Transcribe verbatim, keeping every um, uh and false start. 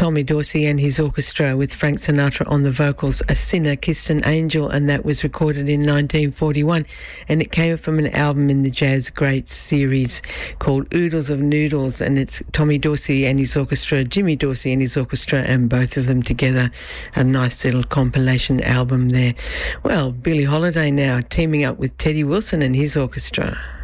Tommy Dorsey and his orchestra with Frank Sinatra on the vocals, A Sinner Kissed an Angel, and that was recorded in nineteen forty-one, and it came from an album in the Jazz Greats series called Oodles of Noodles, and it's Tommy Dorsey and his orchestra, Jimmy Dorsey and his orchestra, and both of them together. A nice little compilation album there. Well, Billie Holiday now teaming up with Teddy Wilson and his orchestra.